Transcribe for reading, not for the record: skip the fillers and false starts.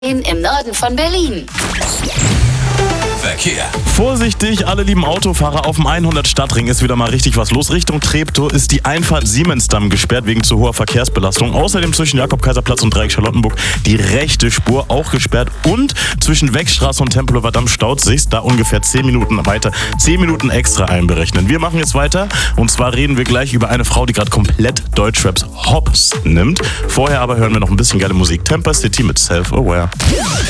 Im Norden von Berlin. Verkehr. Vorsichtig, alle lieben Autofahrer, auf dem 100 Stadtring ist wieder mal richtig was los. Richtung Treptow ist die Einfahrt Siemensdamm gesperrt wegen zu hoher Verkehrsbelastung. Außerdem zwischen Jakob-Kaiser-Platz und Dreieck Charlottenburg die rechte Spur auch gesperrt. Und zwischen Wegstraße und Tempelhofer Damm staut sich's, da ungefähr 10 Minuten weiter. 10 Minuten extra einberechnen. Wir machen jetzt weiter und zwar reden wir gleich über eine Frau, die gerade komplett Deutschraps hops nimmt. Vorher aber hören wir noch ein bisschen geile Musik. Temper City mit Self-Aware.